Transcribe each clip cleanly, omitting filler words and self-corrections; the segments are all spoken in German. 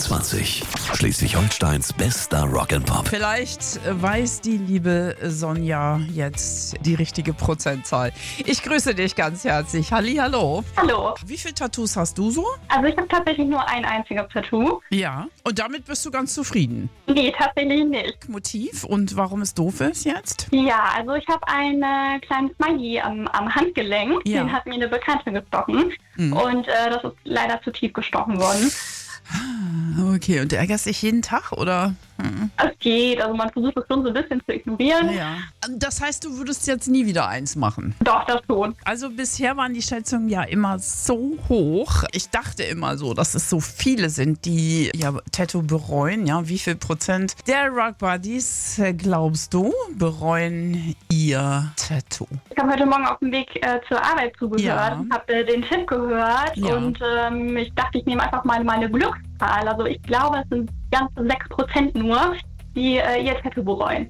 21. Schleswig-Holsteins bester Rock'n'Pop. Vielleicht weiß die liebe Sonja jetzt die richtige Prozentzahl. Ich grüße dich ganz herzlich. Hallihallo. Hallo. Wie viele Tattoos hast du so? Also ich habe tatsächlich nur ein einziges Tattoo. Ja. Und damit bist du ganz zufrieden? Nee, tatsächlich nicht. Motiv und warum es doof ist jetzt? Ja, also ich habe ein kleines Smiley am Handgelenk. Ja. Den hat mir eine Bekannte gestochen. Und das ist leider zu tief gestochen worden. Okay, und du ärgerst dich jeden Tag, oder? Es geht, also man versucht es schon so ein bisschen zu ignorieren. Ja. Das heißt, du würdest jetzt nie wieder eins machen? Doch, das schon. Also bisher waren die Schätzungen ja immer so hoch. Ich dachte immer so, dass es so viele sind, die ja Tattoo bereuen. Ja, wie viel Prozent der Rock Buddies, glaubst du, bereuen ihr Tattoo? Ich habe heute Morgen auf dem Weg zur Arbeit zugehört, Ja. habe den Tipp gehört Ja. und ich dachte, ich nehme einfach mal meine Glückszahl. Also ich glaube, es sind ganze 6% nur, die ihr Tattoo bereuen.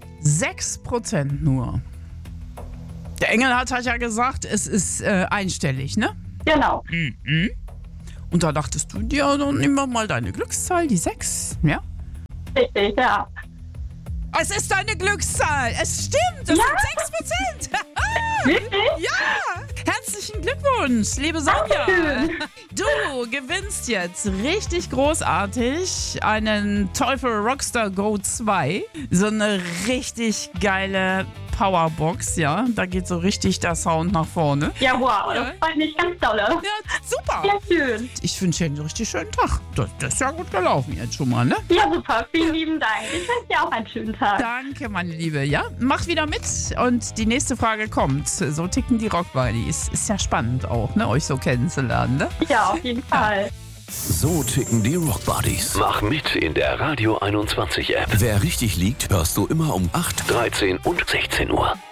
6% nur. Der Engelhardt hat ja gesagt, es ist einstellig, ne? Genau. Und da dachtest du dir, dann nehmen wir mal deine Glückszahl, die 6, ja? Richtig, ja. Es ist deine Glückszahl. Es stimmt. Es sind 6%. Wirklich? Ja. Herzlichen Glückwunsch, liebe Sonja. Dankeschön. Du gewinnst jetzt richtig großartig einen Teufel Rockstar Go 2. So eine richtig geile Powerbox, ja. Da geht so richtig der Sound nach vorne. Ja, wow, Ja. das freut mich ganz dolle. Ja, super. Ja, schön. Ich wünsche dir einen richtig schönen Tag. Das ist ja gut gelaufen jetzt schon mal, ne? Ja, super. Vielen lieben Dank. Ich wünsche dir auch einen schönen Tag. Danke, meine Liebe. Ja, mach wieder mit und die nächste Frage kommt. So ticken die Rock Buddies. Ist ja spannend auch, ne, euch so kennenzulernen, ne? Ja, auf jeden Fall. So ticken die Rock Buddies. Mach mit in der Radio 21 App. Wer richtig liegt, hörst du immer um 8, 13 und 16 Uhr.